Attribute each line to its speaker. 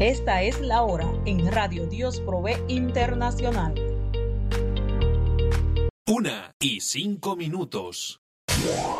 Speaker 1: Esta es la hora en Radio Dios Provee Internacional.
Speaker 2: 1:05.